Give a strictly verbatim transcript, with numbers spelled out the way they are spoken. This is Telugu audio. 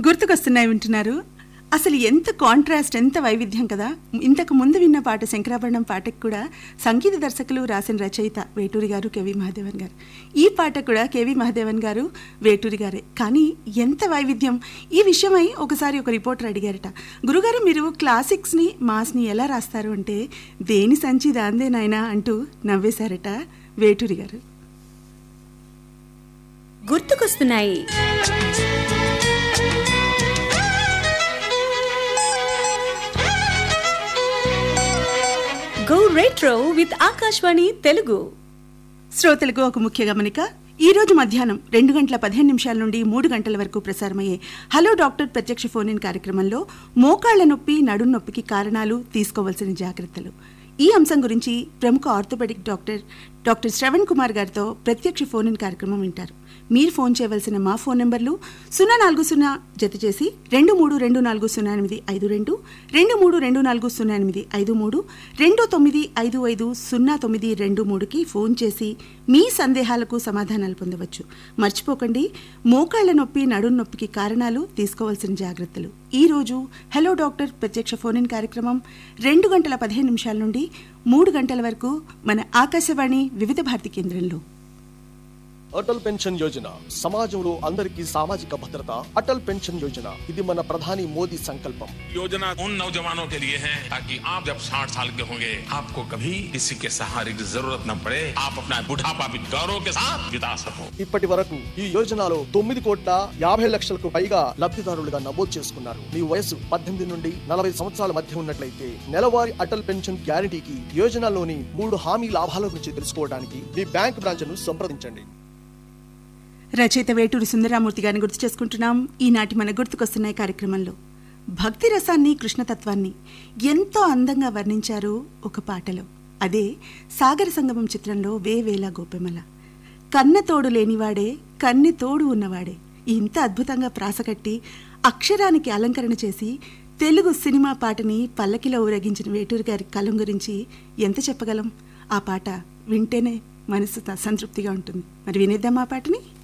గుర్తుకొస్తున్నాయి వింటున్నారు. అసలు ఎంత కాంట్రాస్ట్, ఎంత వైవిధ్యం కదా. ఇంతకు ముందు విన్న పాట శంకరాభరణం పాటకు కూడా సంగీత దర్శకులు రాసిన రచయిత వేటూరి గారు, కేవి మహాదేవన్ గారు. ఈ పాట కూడా కేవి మహాదేవన్ గారు, వేటూరి గారే. కానీ ఎంత వైవిధ్యం. ఈ విషయమై ఒకసారి ఒక రిపోర్టర్ అడిగారట, గురుగారు మీరు క్లాసిక్స్ని మాస్ని ఎలా రాస్తారు అంటే దేని సంచి దాందే నాయనా అంటూ నవ్వేశారట వేటూరి గారు. గుర్తుకొస్తున్నాయి. Go retro with Akashvani Telugu. శ్రోతలకు ఒక ముఖ్య గమనిక. ఈ రోజు మధ్యాహ్నం రెండు గంటల పదిహేను నిమిషాల నుండి మూడు గంటల వరకు ప్రసారమయ్యే హలో డాక్టర్ ప్రత్యక్ష ఫోన్ ఇన్ కార్యక్రమంలో మోకాళ్ల నొప్పి, నడుం నొప్పికి కారణాలు, తీసుకోవాల్సిన జాగ్రత్తలు, ఈ అంశం గురించి ప్రముఖ orthopaedic doctor doctor Shravan Kumar గారితో ప్రత్యక్ష ఫోన్ ఇన్ కార్యక్రమం వింటారు. మీరు ఫోన్ చేయవలసిన మా ఫోన్ నెంబర్లు సున్నా నాలుగు సున్నా జత చేసి రెండు మూడు రెండు నాలుగు సున్నా ఎనిమిది ఐదు రెండు, రెండు మూడు రెండు నాలుగు సున్నా ఎనిమిది ఐదు మూడు, రెండు తొమ్మిది ఐదు ఐదు సున్నా తొమ్మిది రెండు మూడుకి ఫోన్ చేసి మీ సందేహాలకు సమాధానాలు పొందవచ్చు. మర్చిపోకండి, మోకాళ్ల నొప్పి, నడుం నొప్పికి కారణాలు, తీసుకోవాల్సిన జాగ్రత్తలు. ఈ రోజు హలో డాక్టర్ ప్రత్యక్ష ఫోన్ ఇన్ కార్యక్రమం రెండు గంటల పదిహేను నిమిషాల నుండి మూడు గంటల వరకు మన ఆకాశవాణి వివిధ భారతి కేంద్రంలో. అటల్ పెన్షన్ యోజన సమాజంలో అందరికీ సామాజిక భద్రత. అటల్ పెన్షన్ యోజన ఇది మన ప్రధాని మోదీ సంకల్పం. योजना उन नौजवानों के लिए है ताकि आप जब साठ साल के होंगे आपको कभी किसी के सहारे की जरूरत न पड़े, आप अपना बुढ़ापा भी गौरव के साथ बिता सको. ఇప్పటి వరకు ఈ యోజనలో తొమ్మిది కోట్ల యాభై లక్షలకు పైగా లబ్ధిదారులుగా నమోదు చేసుకున్నారు. మీ వయసు పద్దెనిమిది నుండి నలభై సంవత్సరాల మధ్య ఉన్నట్లయితే నెలవారీ అటల్ పెన్షన్ గ్యారంటీకి యోజనలోని మూడు హామీ లాభాల గురించి తెలుసుకోవడానికి మీ బ్యాంక్ బ్రాంచ్ ను సంప్రదించండి. రచయిత వేటూరి సుందరరామూర్తి గారిని గుర్తు చేసుకుంటున్నాం ఈనాటి మన గుర్తుకొస్తున్నాయి కార్యక్రమంలో. భక్తి రసాన్ని, కృష్ణతత్వాన్ని ఎంతో అందంగా వర్ణించారు ఒక పాటలో. అదే సాగర సంగమం చిత్రంలో వేవేల గోపెమల. కన్నతోడు లేనివాడే, కన్ని తోడు ఉన్నవాడే, ఇంత అద్భుతంగా ప్రాసకట్టి అక్షరానికి అలంకరణ చేసి తెలుగు సినిమా పాటని పల్లకిలో ఊరేగించిన వేటూరి గారి కలం గురించి ఎంత చెప్పగలం. ఆ పాట వింటేనే మనసు సంతృప్తిగా ఉంటుంది. మరి వినేద్దాం ఆ పాటని.